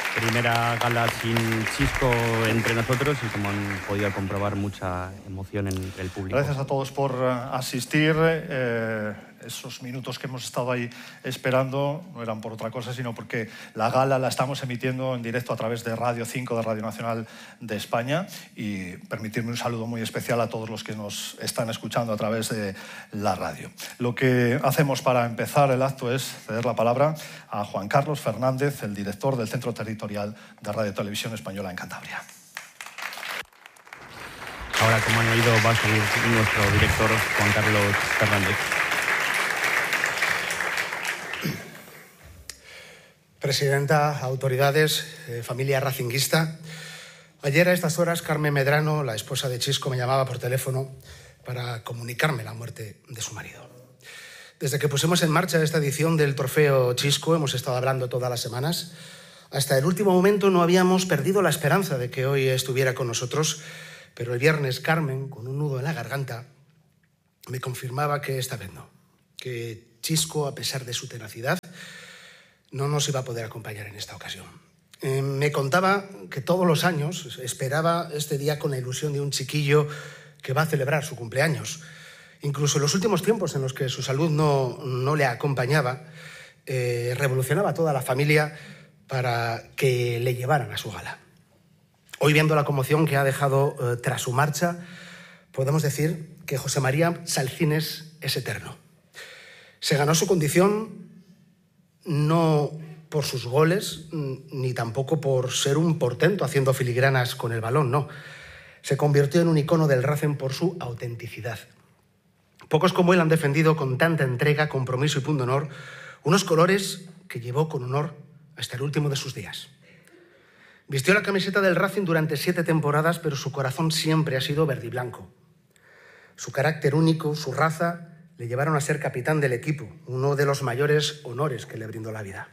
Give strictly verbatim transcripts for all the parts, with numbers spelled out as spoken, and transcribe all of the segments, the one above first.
Primera gala sin Chisco entre nosotros y, como han podido comprobar, mucha emoción entre el público. Gracias a todos por asistir. Eh, esos minutos que hemos estado ahí esperando no eran por otra cosa, sino porque la gala la estamos emitiendo en directo a través de Radio cinco, de Radio Nacional de España. Y permitirme un saludo muy especial a todos los que nos están escuchando a través de la radio. Lo que hacemos para empezar el acto es ceder la palabra a Juan Carlos Fernández, el director del Centro Territorial de Radio Televisión Española en Cantabria. Ahora, como han oído, va a salir nuestro director, Juan Carlos Fernández. Presidenta, autoridades, eh, familia racinguista. Ayer a estas horas Carmen Medrano, la esposa de Chisco, me llamaba por teléfono para comunicarme la muerte de su marido. Desde que pusimos en marcha esta edición del Trofeo Chisco, hemos estado hablando todas las semanas. Hasta el último momento no habíamos perdido la esperanza de que hoy estuviera con nosotros, pero el viernes Carmen, con un nudo en la garganta, me confirmaba que esta vez no, que Chisco, a pesar de su tenacidad, no nos iba a poder acompañar en esta ocasión. Eh, me contaba que todos los años esperaba este día con la ilusión de un chiquillo que va a celebrar su cumpleaños. Incluso en los últimos tiempos en los que su salud no, no le acompañaba, eh, revolucionaba a toda la familia para que le llevaran a su gala. Hoy, viendo la conmoción que ha dejado eh, tras su marcha, podemos decir que José María Salcines es eterno. Se ganó su condición no por sus goles, ni tampoco por ser un portento haciendo filigranas con el balón, no. Se convirtió en un icono del Racing por su autenticidad. Pocos como él han defendido con tanta entrega, compromiso y pundonor unos colores que llevó con honor hasta el último de sus días. Vistió la camiseta del Racing durante siete temporadas, pero su corazón siempre ha sido verde y blanco. Su carácter único, su raza, le llevaron a ser capitán del equipo, uno de los mayores honores que le brindó la vida.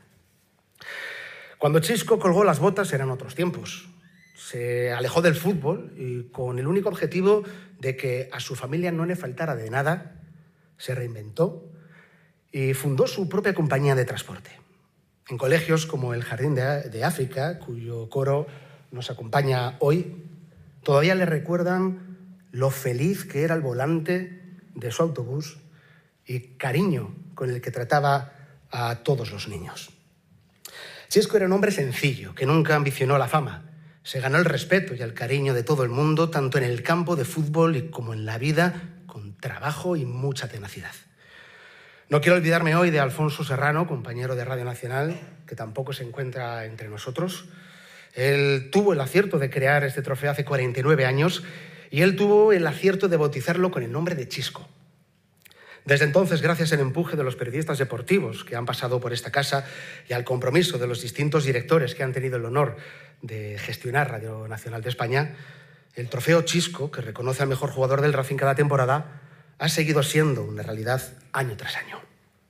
Cuando Chisco colgó las botas eran otros tiempos. Se alejó del fútbol y, con el único objetivo de que a su familia no le faltara de nada, se reinventó y fundó su propia compañía de transporte. En colegios como el Jardín de África, cuyo coro nos acompaña hoy, todavía le recuerdan lo feliz que era al volante de su autobús y cariño con el que trataba a todos los niños. Chisco era un hombre sencillo, que nunca ambicionó la fama. Se ganó el respeto y el cariño de todo el mundo, tanto en el campo de fútbol y como en la vida, con trabajo y mucha tenacidad. No quiero olvidarme hoy de Alfonso Serrano, compañero de Radio Nacional, que tampoco se encuentra entre nosotros. Él tuvo el acierto de crear este trofeo hace cuarenta y nueve años y él tuvo el acierto de bautizarlo con el nombre de Chisco. Desde entonces, gracias al empuje de los periodistas deportivos que han pasado por esta casa y al compromiso de los distintos directores que han tenido el honor de gestionar Radio Nacional de España, el trofeo Chisco, que reconoce al mejor jugador del Racing cada temporada, ha seguido siendo una realidad año tras año.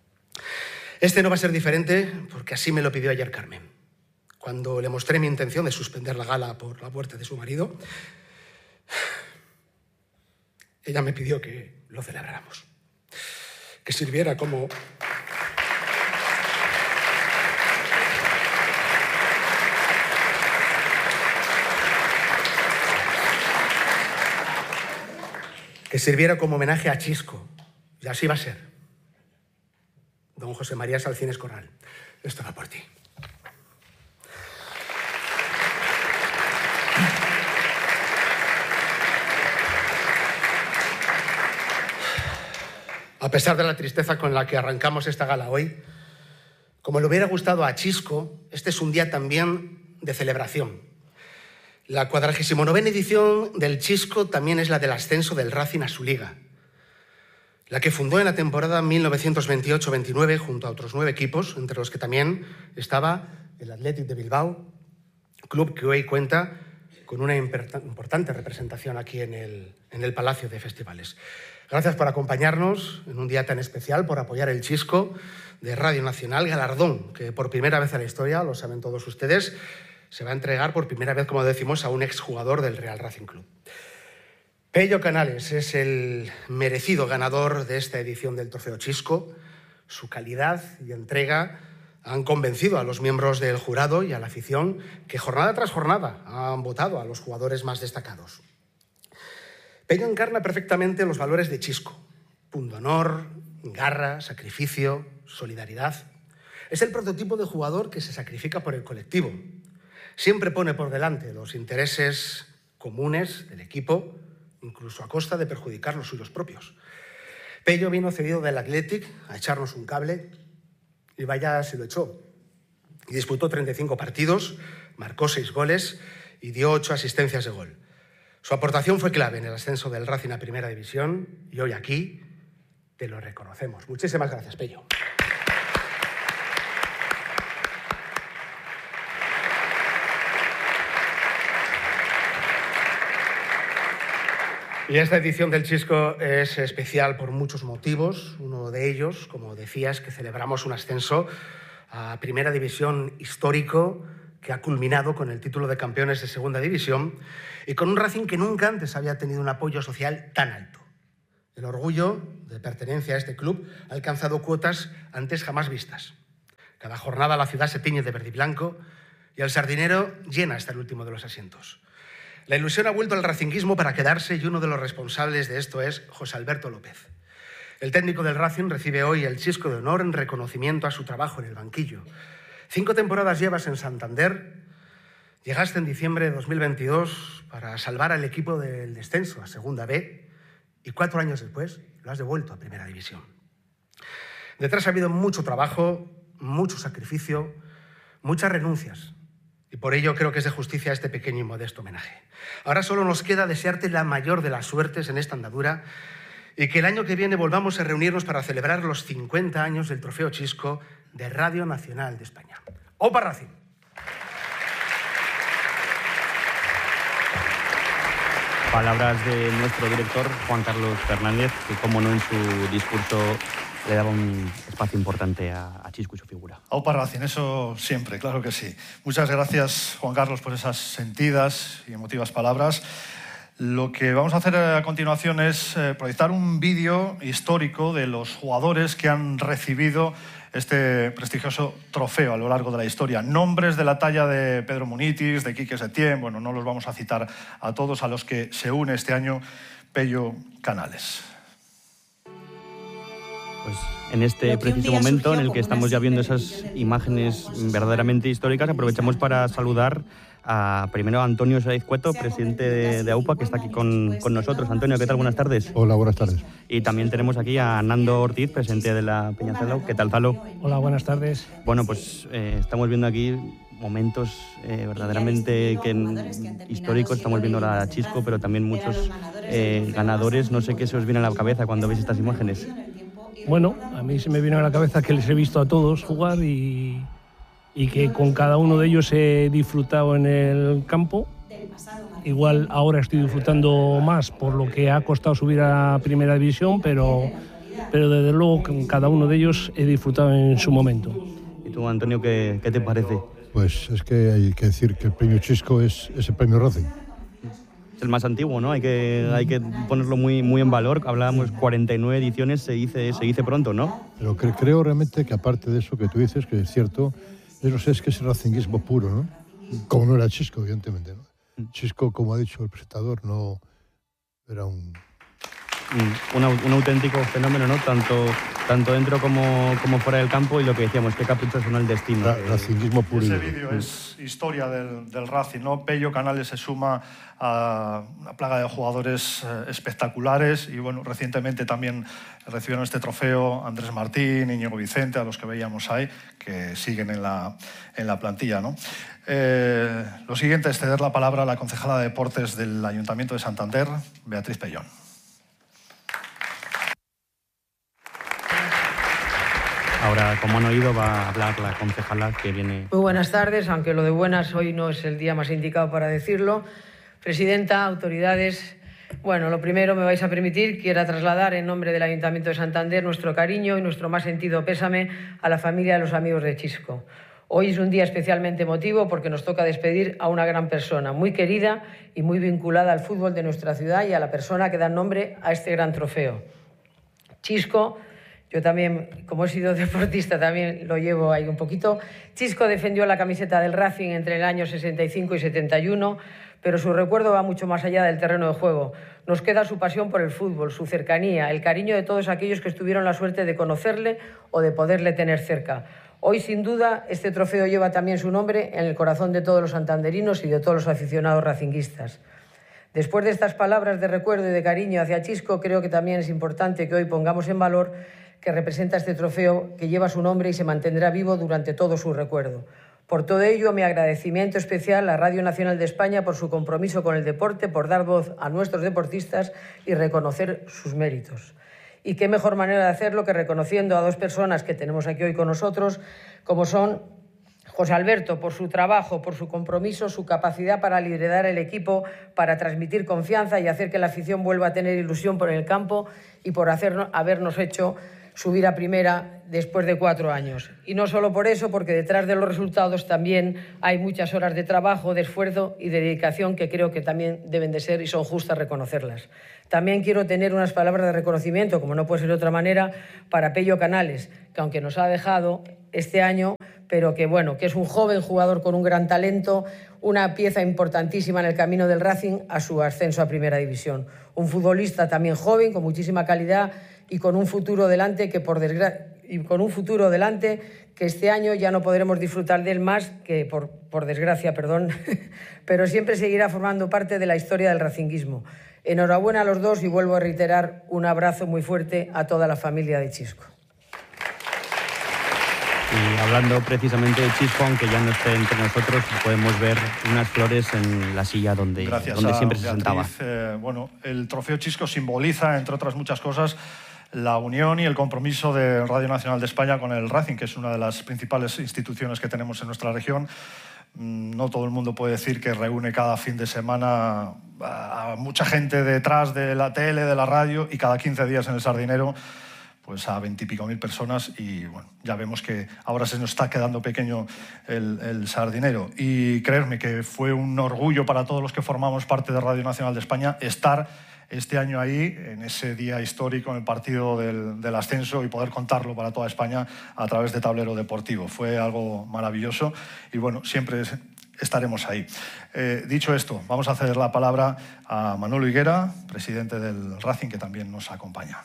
Este no va a ser diferente porque así me lo pidió ayer Carmen. Cuando le mostré mi intención de suspender la gala por la muerte de su marido, ella me pidió que lo celebráramos, que sirviera como que sirviera como homenaje a Chisco. Y así va a ser. Don José María Salcines Corral, esto va por ti. A pesar de la tristeza con la que arrancamos esta gala hoy, como le hubiera gustado a Chisco, este es un día también de celebración. La cuadragésima novena edición del Chisco también es la del ascenso del Racing a su liga, la que fundó en la temporada mil novecientos veintiocho veintinueve junto a otros nueve equipos, entre los que también estaba el Athletic de Bilbao, club que hoy cuenta con una importante representación aquí en el, en el Palacio de Festivales. Gracias por acompañarnos en un día tan especial, por apoyar el Chisco de Radio Nacional, galardón que por primera vez en la historia, lo saben todos ustedes, se va a entregar por primera vez, como decimos, a un exjugador del Real Racing Club. Pello Canales es el merecido ganador de esta edición del Trofeo Chisco. Su calidad y entrega Han convencido a los miembros del jurado y a la afición que jornada tras jornada han votado a los jugadores más destacados. Pello encarna perfectamente los valores de Chisco: pundonor, garra, sacrificio, solidaridad. Es el prototipo de jugador que se sacrifica por el colectivo. Siempre pone por delante los intereses comunes del equipo, incluso a costa de perjudicar los suyos propios. Pello vino cedido del Athletic a echarnos un cable y vaya se lo echó. Y disputó treinta y cinco partidos, marcó seis goles y dio ocho asistencias de gol. Su aportación fue clave en el ascenso del Racing a Primera División y hoy aquí te lo reconocemos. Muchísimas gracias, Pello. Y esta edición del Chisco es especial por muchos motivos. Uno de ellos, como decías, que celebramos un ascenso a Primera División histórico que ha culminado con el título de campeones de Segunda División y con un Racing que nunca antes había tenido un apoyo social tan alto. El orgullo de pertenencia a este club ha alcanzado cuotas antes jamás vistas. Cada jornada la ciudad se tiñe de verde y blanco y el Sardinero llena hasta el último de los asientos. La ilusión ha vuelto al racinguismo para quedarse y uno de los responsables de esto es José Alberto López. El técnico del Racing recibe hoy el Chisco de honor en reconocimiento a su trabajo en el banquillo. Cinco temporadas llevas en Santander. Llegaste en diciembre de dos mil veintidós para salvar al equipo del descenso a Segunda B y cuatro años después lo has devuelto a Primera División. Detrás ha habido mucho trabajo, mucho sacrificio, muchas renuncias. Y por ello creo que es de justicia este pequeño y modesto homenaje. Ahora solo nos queda desearte la mayor de las suertes en esta andadura y que el año que viene volvamos a reunirnos para celebrar los cincuenta años del Trofeo Chisco de Radio Nacional de España. ¡Opa Racing! Palabras de nuestro director, Juan Carlos Fernández, que como no en su discurso le daba un espacio importante a, a Chisco y su figura. Aupa Racing, eso siempre, claro que sí. Muchas gracias, Juan Carlos, por esas sentidas y emotivas palabras. Lo que vamos a hacer a continuación es eh, proyectar un vídeo histórico de los jugadores que han recibido este prestigioso trofeo a lo largo de la historia. Nombres de la talla de Pedro Munitis, de Quique Setién, bueno, no los vamos a citar a todos, a los que se une este año Pello Canales. Pues en este preciso momento en el que estamos ya viendo esas imágenes verdaderamente históricas, aprovechamos para saludar a primero a Antonio Saiz Cueto, presidente de, de AUPA, que está aquí con, con nosotros. Antonio, ¿qué tal? Buenas tardes. Hola, buenas tardes. Y también tenemos aquí a Nando Ortiz, presidente de la Peña Zalo. ¿Qué tal, Zalo? Hola, buenas tardes. Bueno, pues eh, estamos viendo aquí momentos eh, verdaderamente que, históricos. Estamos viendo a Chisco, pero también muchos eh, ganadores. No sé qué se os viene a la cabeza cuando veis estas imágenes. Bueno, a mí se me viene a la cabeza que les he visto a todos jugar y, y que con cada uno de ellos he disfrutado en el campo. Igual ahora estoy disfrutando más por lo que ha costado subir a Primera División, pero, pero desde luego con cada uno de ellos he disfrutado en su momento. ¿Y tú, Antonio, qué, qué te parece? Pues es que hay que decir que el premio Chisco es, es el premio Racing. Es el más antiguo, ¿no? Hay que, hay que ponerlo muy, muy en valor. Hablábamos cuarenta y nueve ediciones, se dice, se dice pronto, ¿no? Pero cre creo realmente que aparte de eso que tú dices, que es cierto, eso es que es el racinguismo puro, ¿no? Como no era Chisco, evidentemente, ¿no? Chisco, como ha dicho el presentador, no era un... Un, un auténtico fenómeno, ¿no? Tanto, tanto dentro como, como fuera del campo, y lo que decíamos, qué capricho sonó el destino. Ra racinguismo puro. Ese vídeo es historia del, del Racing, ¿no? Pello Canales se suma a una plaga de jugadores eh, espectaculares y, bueno, recientemente también recibieron este trofeo Andrés Martín, Íñigo Vicente, a los que veíamos ahí, que siguen en la, en la plantilla, ¿no? Eh, lo siguiente es ceder la palabra a la concejala de Deportes del Ayuntamiento de Santander, Beatriz Pellón. Ahora, como han oído, va a hablar la concejala que viene... Muy buenas tardes, aunque lo de buenas hoy no es el día más indicado para decirlo. Presidenta, autoridades, bueno, lo primero me vais a permitir, quiero trasladar en nombre del Ayuntamiento de Santander nuestro cariño y nuestro más sentido pésame a la familia de los amigos de Chisco. Hoy es un día especialmente emotivo porque nos toca despedir a una gran persona, muy querida y muy vinculada al fútbol de nuestra ciudad y a la persona que da nombre a este gran trofeo. Chisco Yo también, como he sido deportista, también lo llevo ahí un poquito. Chisco defendió la camiseta del Racing entre el año sesenta y cinco y setenta y uno, pero su recuerdo va mucho más allá del terreno de juego. Nos queda su pasión por el fútbol, su cercanía, el cariño de todos aquellos que tuvieron la suerte de conocerle o de poderle tener cerca. Hoy, sin duda, este trofeo lleva también su nombre en el corazón de todos los santanderinos y de todos los aficionados racinguistas. Después de estas palabras de recuerdo y de cariño hacia Chisco, creo que también es importante que hoy pongamos en valor que representa este trofeo que lleva su nombre y se mantendrá vivo durante todo su recuerdo. Por todo ello, mi agradecimiento especial a Radio Nacional de España por su compromiso con el deporte, por dar voz a nuestros deportistas y reconocer sus méritos. Y qué mejor manera de hacerlo que reconociendo a dos personas que tenemos aquí hoy con nosotros, como son José Alberto, por su trabajo, por su compromiso, su capacidad para liderar el equipo, para transmitir confianza y hacer que la afición vuelva a tener ilusión por el campo y por hacernos, habernos hecho subir a primera después de cuatro años. Y no solo por eso, porque detrás de los resultados también hay muchas horas de trabajo, de esfuerzo y de dedicación que creo que también deben de ser y son justas reconocerlas. También quiero tener unas palabras de reconocimiento, como no puede ser de otra manera, para Pello Canales, que aunque nos ha dejado este año, pero que bueno, que es un joven jugador con un gran talento, una pieza importantísima en el camino del Racing a su ascenso a Primera División. Un futbolista también joven, con muchísima calidad y con un futuro delante que por desgracia y con un futuro delante que este año ya no podremos disfrutar de él más que por, por desgracia, perdón, pero siempre seguirá formando parte de la historia del racinguismo. Enhorabuena a los dos y vuelvo a reiterar un abrazo muy fuerte a toda la familia de Chisco. Y hablando precisamente de Chisco, aunque ya no esté entre nosotros, podemos ver unas flores en la silla donde, donde siempre se Beatriz, sentaba. Eh, bueno, el trofeo Chisco simboliza, entre otras muchas cosas, la unión y el compromiso de Radio Nacional de España con el Racing, que es una de las principales instituciones que tenemos en nuestra región. No todo el mundo puede decir que reúne cada fin de semana a mucha gente detrás de la tele, de la radio, y cada quince días en el Sardinero pues a veintipico mil personas, y bueno, ya vemos que ahora se nos está quedando pequeño el, el Sardinero. Y creerme que fue un orgullo para todos los que formamos parte de Radio Nacional de España estar este año ahí, en ese día histórico, en el partido del, del ascenso, y poder contarlo para toda España a través de Tablero Deportivo. Fue algo maravilloso y bueno, siempre estaremos ahí. Eh, dicho esto, vamos a ceder la palabra a Manolo Higuera, presidente del Racing, que también nos acompaña.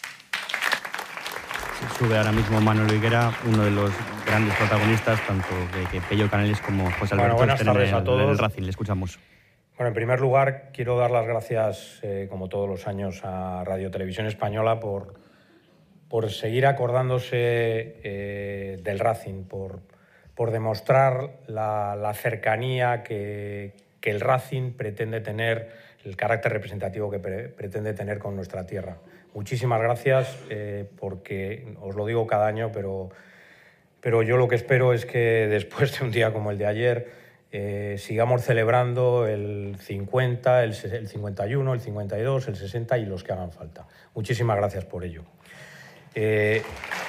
Sube ahora mismo Manolo Higuera, uno de los grandes protagonistas, tanto de que Pello Canales como José Alberto bueno, estén en el, a todos. en el Racing. Le escuchamos. Bueno, en primer lugar, quiero dar las gracias, eh, como todos los años, a Radio Televisión Española por, por seguir acordándose eh, del Racing, por, por demostrar la, la cercanía que, que el Racing pretende tener, el carácter representativo que pre, pretende tener con nuestra tierra. Muchísimas gracias, eh, porque os lo digo cada año, pero, pero yo lo que espero es que después de un día como el de ayer eh, sigamos celebrando el cincuenta, el, el cincuenta y uno, el cincuenta y dos, el sesenta y los que hagan falta. Muchísimas gracias por ello. Eh,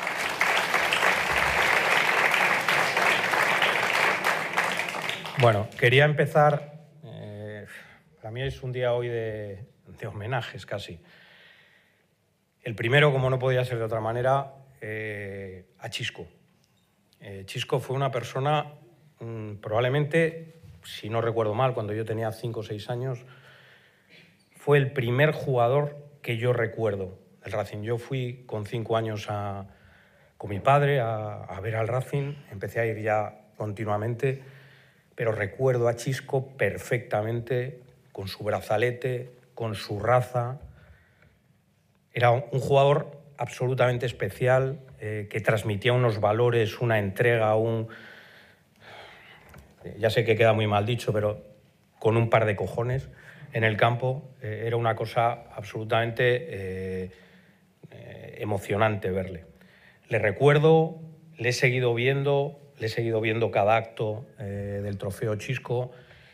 bueno, quería empezar, eh, para mí es un día hoy de, de homenajes casi. El primero, como no podía ser de otra manera, eh, a Chisco. Eh, Chisco fue una persona, mmm, probablemente, si no recuerdo mal, cuando yo tenía cinco o seis años, fue el primer jugador que yo recuerdo del Racing. Yo fui con cinco años a, con mi padre a, a ver al Racing, empecé a ir ya continuamente, pero recuerdo a Chisco perfectamente, con su brazalete, con su raza. Era un jugador absolutamente especial, eh, que transmitía unos valores, una entrega, un... ya sé que queda muy mal dicho, pero con un par de cojones en el campo. Eh, era una cosa absolutamente eh, eh, emocionante verle. Le recuerdo, le he seguido viendo, le he seguido viendo cada acto eh, del trofeo Chisco,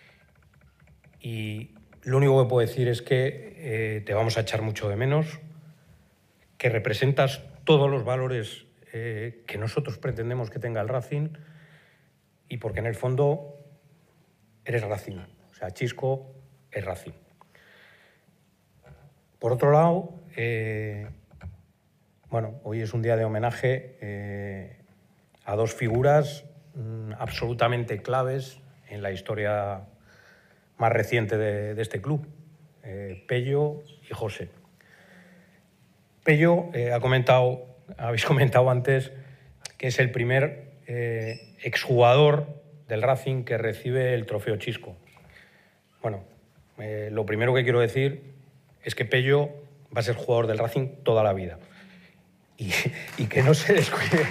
y lo único que puedo decir es que eh, te vamos a echar mucho de menos, que representas todos los valores eh, que nosotros pretendemos que tenga el Racing, y porque en el fondo eres Racing, o sea, Chisco es Racing. Por otro lado, eh, bueno, hoy es un día de homenaje eh, a dos figuras mm, absolutamente claves en la historia más reciente de, de este club, eh, Pello y José. Pello eh, ha comentado, habéis comentado antes, que es el primer eh, exjugador del Racing que recibe el trofeo Chisco. Bueno, eh, lo primero que quiero decir es que Pello va a ser jugador del Racing toda la vida. Y, y que no se descuide.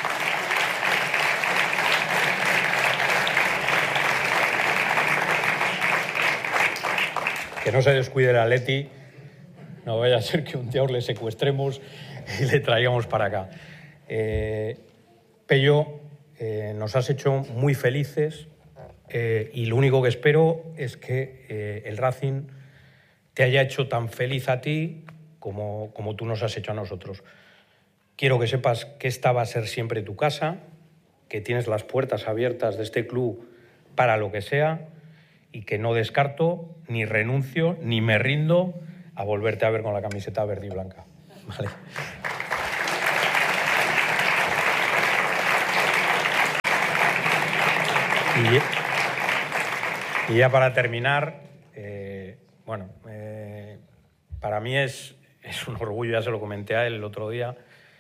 Que no se descuide el Atleti. No vaya a ser que un día os le secuestremos y le traigamos para acá. Eh, Pello, eh, nos has hecho muy felices eh, y lo único que espero es que eh, el Racing te haya hecho tan feliz a ti como, como tú nos has hecho a nosotros. Quiero que sepas que esta va a ser siempre tu casa, que tienes las puertas abiertas de este club para lo que sea y que no descarto, ni renuncio, ni me rindo a volverte a ver con la camiseta verde y blanca. Vale. Y, y ya para terminar, eh, bueno, eh, para mí es, es un orgullo, ya se lo comenté a él el otro día.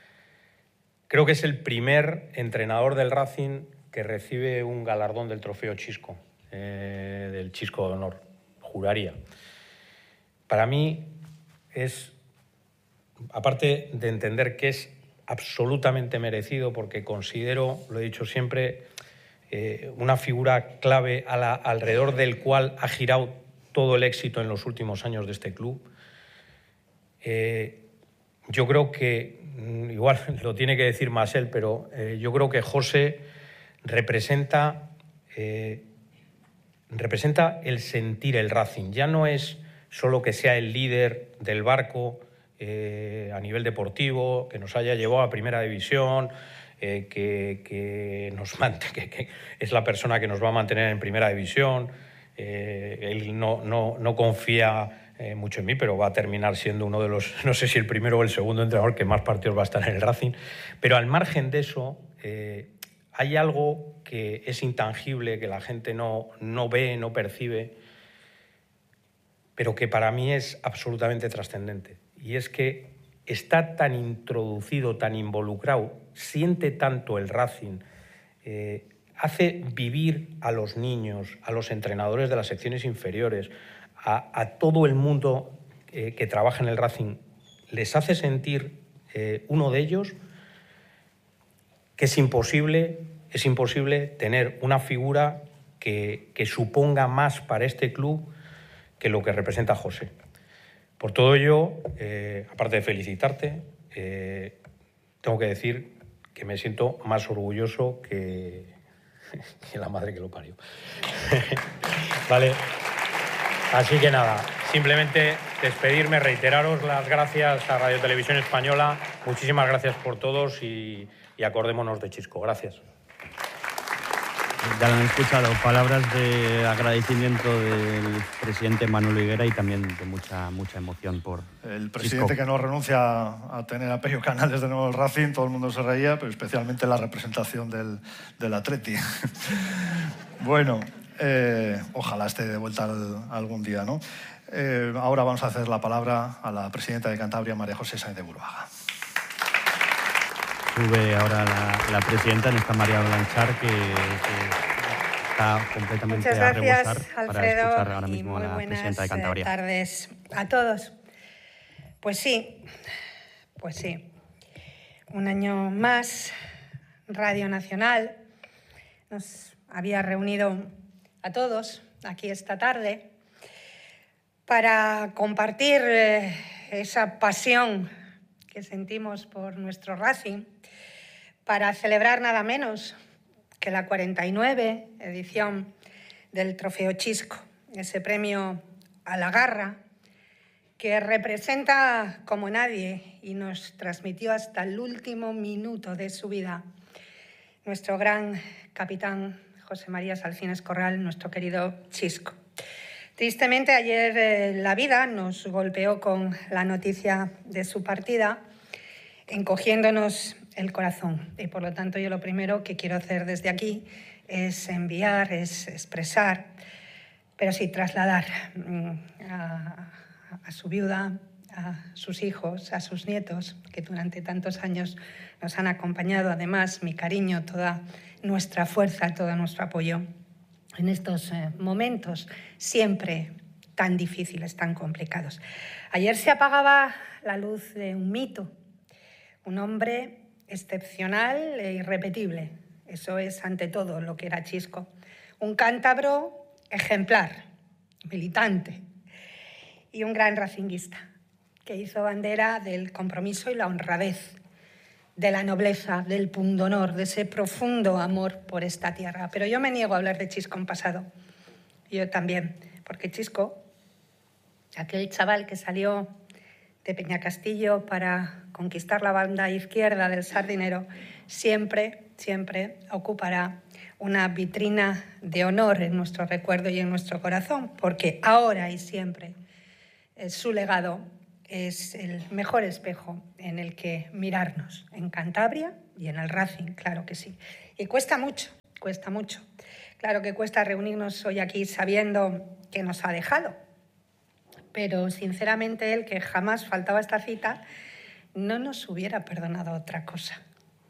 Creo que es el primer entrenador del Racing que recibe un galardón del trofeo Chisco, eh, del Chisco de Honor, juraría. Para mí es, aparte de entender que es absolutamente merecido, porque considero, lo he dicho siempre, eh, una figura clave a la, alrededor del cual ha girado todo el éxito en los últimos años de este club. Eh, yo creo que, igual lo tiene que decir más él, pero eh, yo creo que José representa, eh, representa el sentir el Racing. Ya no es solo que sea el líder del barco eh, a nivel deportivo, que nos haya llevado a Primera División, eh, que, que, nos mant- que, que es la persona que nos va a mantener en Primera División. Eh, él no, no, no confía eh, mucho en mí, pero va a terminar siendo uno de los, no sé si el primero o el segundo entrenador que más partidos va a estar en el Racing. Pero al margen de eso, eh, hay algo que es intangible, que la gente no, no ve, no percibe, pero que para mí es absolutamente trascendente. Y es que está tan introducido, tan involucrado, siente tanto el Racing, eh, hace vivir a los niños, a los entrenadores de las secciones inferiores, a, a todo el mundo eh, que trabaja en el Racing, les hace sentir eh, uno de ellos, que es imposible, es imposible tener una figura que, que suponga más para este club que lo que representa José. Por todo ello, eh, aparte de felicitarte, eh, tengo que decir que me siento más orgulloso que, que la madre que lo parió. Vale. Así que nada, simplemente despedirme, reiteraros las gracias a Radio Televisión Española. Muchísimas gracias por todos y, y acordémonos de Chisco. Gracias. Ya lo han escuchado, palabras de agradecimiento del presidente Manuel Higuera y también de mucha mucha emoción por el presidente Chisco, que no renuncia a tener a Pello Canales de nuevo el Racing. Todo el mundo se reía, pero especialmente la representación del, del Atleti. Bueno, eh, ojalá esté de vuelta al, algún día, ¿no? Eh, ahora vamos a hacer la palabra a la presidenta de Cantabria, María José Sáenz de Buruaga. Sube ahora la, la presidenta, en esta María Blanchar, que, que está completamente Muchas a gracias, rebosar para Alfredo, escuchar ahora mismo a la buenas presidenta de Cantabria. tardes a todos. Pues sí, pues sí. Un año más, Radio Nacional nos había reunido a todos aquí esta tarde para compartir eh, esa pasión que sentimos por nuestro Racing, para celebrar nada menos que la cuarenta y nueve edición del Trofeo Chisco, ese premio a la garra que representa como nadie y nos transmitió hasta el último minuto de su vida nuestro gran capitán José María Salcines Corral, nuestro querido Chisco. Tristemente, ayer eh, la vida nos golpeó con la noticia de su partida encogiéndonos el corazón. Y por lo tanto yo lo primero que quiero hacer desde aquí es enviar, es expresar, pero sí trasladar a, a su viuda, a sus hijos, a sus nietos, que durante tantos años nos han acompañado, además mi cariño, toda nuestra fuerza, todo nuestro apoyo en estos eh, momentos siempre tan difíciles, tan complicados. Ayer se apagaba la luz de un mito, un hombre excepcional e irrepetible. Eso es ante todo lo que era Chisco. Un cántabro ejemplar, militante y un gran racinguista que hizo bandera del compromiso y la honradez, de la nobleza, del pundonor, de ese profundo amor por esta tierra. Pero yo me niego a hablar de Chisco en pasado. Yo también, porque Chisco, aquel chaval que salió de Peñacastillo para conquistar la banda izquierda del Sardinero, siempre, siempre ocupará una vitrina de honor en nuestro recuerdo y en nuestro corazón, porque ahora y siempre eh, su legado es el mejor espejo en el que mirarnos, en Cantabria y en el Racing, claro que sí. Y cuesta mucho, cuesta mucho. Claro que cuesta reunirnos hoy aquí sabiendo que nos ha dejado, pero sinceramente él, que jamás faltaba a esta cita, no nos hubiera perdonado otra cosa.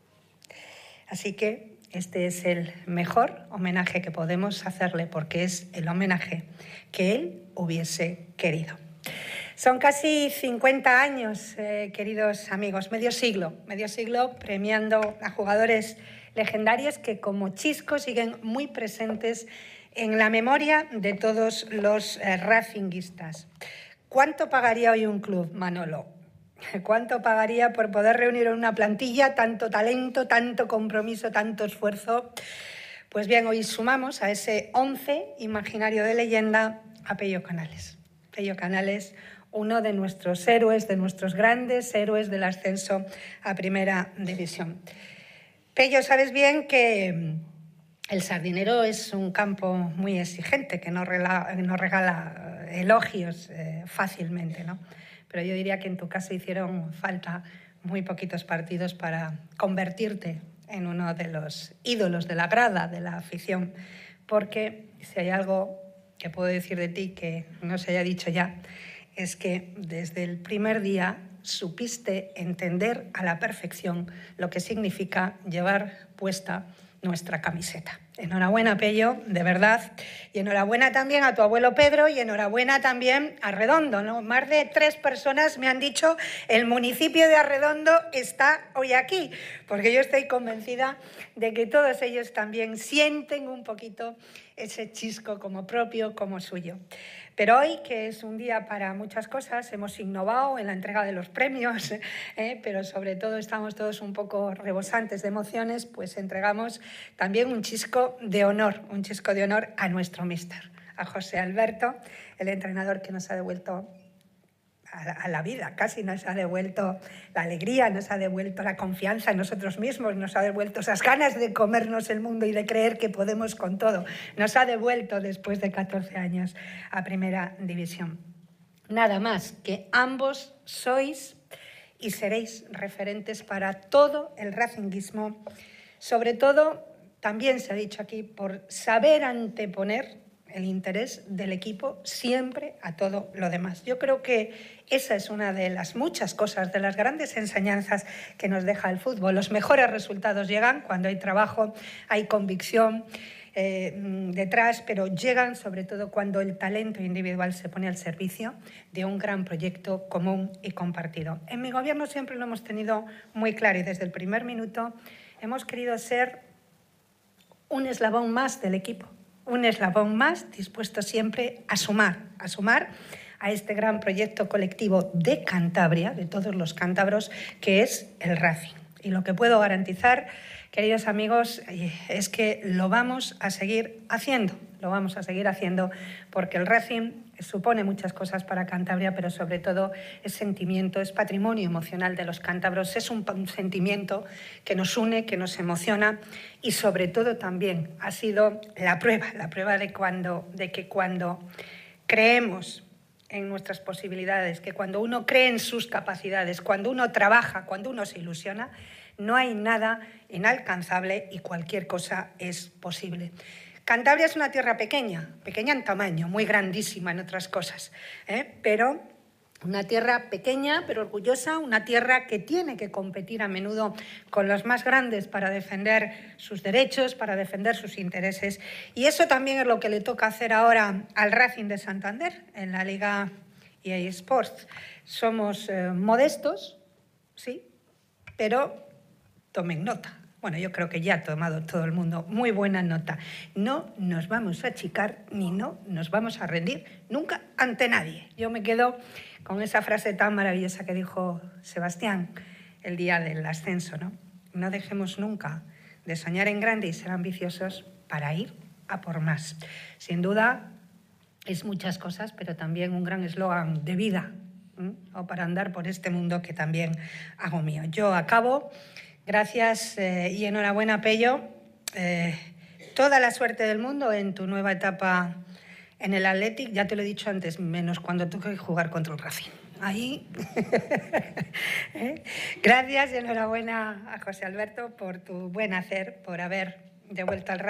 Así que este es el mejor homenaje que podemos hacerle, porque es el homenaje que él hubiese querido. Son casi cincuenta años, eh, queridos amigos, medio siglo, medio siglo premiando a jugadores legendarios que como Chisco siguen muy presentes en la memoria de todos los eh, racinguistas. ¿Cuánto pagaría hoy un club, Manolo? ¿Cuánto pagaría por poder reunir en una plantilla tanto talento, tanto compromiso, tanto esfuerzo? Pues bien, hoy sumamos a ese once imaginario de leyenda a Pello Canales. Pello Canales, uno de nuestros héroes, de nuestros grandes héroes del ascenso a Primera División. Pello, sabes bien que el Sardinero es un campo muy exigente, que no regala, no regala elogios eh, fácilmente, ¿no? Pero yo diría que en tu caso hicieron falta muy poquitos partidos para convertirte en uno de los ídolos de la grada, de la afición, porque si hay algo que puedo decir de ti que no se haya dicho ya, es que desde el primer día supiste entender a la perfección lo que significa llevar puesta nuestra camiseta. Enhorabuena, Pello, de verdad. Y enhorabuena también a tu abuelo Pedro y enhorabuena también a Arredondo, ¿no? Más de tres personas me han dicho el municipio de Arredondo está hoy aquí, porque yo estoy convencida de que todos ellos también sienten un poquito ese Chisco como propio, como suyo. Pero hoy, que es un día para muchas cosas, hemos innovado en la entrega de los premios, ¿eh? Pero sobre todo estamos todos un poco rebosantes de emociones, pues entregamos también un Chisco de honor, un Chisco de honor a nuestro míster, a José Alberto, el entrenador que nos ha devuelto a la vida, casi nos ha devuelto la alegría, nos ha devuelto la confianza en nosotros mismos, nos ha devuelto esas ganas de comernos el mundo y de creer que podemos con todo. Nos ha devuelto después de catorce años a Primera División. Nada más que ambos sois y seréis referentes para todo el racinguismo, sobre todo, también se ha dicho aquí, por saber anteponer el interés del equipo siempre a todo lo demás. Yo creo que esa es una de las muchas cosas, de las grandes enseñanzas que nos deja el fútbol. Los mejores resultados llegan cuando hay trabajo, hay convicción eh, detrás, pero llegan sobre todo cuando el talento individual se pone al servicio de un gran proyecto común y compartido. En mi gobierno siempre lo hemos tenido muy claro y desde el primer minuto hemos querido ser un eslabón más del equipo. Un eslabón más dispuesto siempre a sumar, a sumar a este gran proyecto colectivo de Cantabria, de todos los cántabros, que es el Racing. Y lo que puedo garantizar, queridos amigos, es que lo vamos a seguir haciendo, lo vamos a seguir haciendo porque el Racing supone muchas cosas para Cantabria, pero sobre todo es sentimiento, es patrimonio emocional de los cántabros, es un sentimiento que nos une, que nos emociona y sobre todo también ha sido la prueba, la prueba de, cuando, de que cuando creemos en nuestras posibilidades, que cuando uno cree en sus capacidades, cuando uno trabaja, cuando uno se ilusiona, no hay nada inalcanzable y cualquier cosa es posible. Cantabria es una tierra pequeña, pequeña en tamaño, muy grandísima en otras cosas, ¿eh? pero una tierra pequeña pero orgullosa, una tierra que tiene que competir a menudo con los más grandes para defender sus derechos, para defender sus intereses. Y eso también es lo que le toca hacer ahora al Racing de Santander en la Liga E A Sports. Somos eh, modestos, sí, pero tomen nota. Bueno, yo creo que ya ha tomado todo el mundo muy buena nota. No nos vamos a achicar ni no nos vamos a rendir nunca ante nadie. Yo me quedo con esa frase tan maravillosa que dijo Sebastián el día del ascenso, ¿no? No dejemos nunca de soñar en grande y ser ambiciosos para ir a por más. Sin duda, es muchas cosas, pero también un gran eslogan de vida, ¿eh? O para andar por este mundo que también hago mío. Yo acabo. Gracias eh, y enhorabuena, Pello. Eh, toda la suerte del mundo en tu nueva etapa en el Athletic. Ya te lo he dicho antes, menos cuando toque jugar contra el Racing. Ahí. ¿Eh? Gracias y enhorabuena a José Alberto por tu buen hacer, por haber devuelto al Racing.